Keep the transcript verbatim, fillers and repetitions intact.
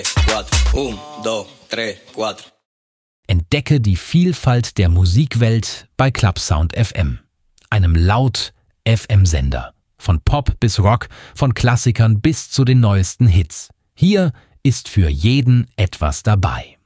Un, dos, tres, cuatro. Entdecke die Vielfalt der Musikwelt bei Clubsound F M, einem Laut-F M-Sender. Von Pop bis Rock, von Klassikern bis zu den neuesten Hits. Hier ist für jeden etwas dabei.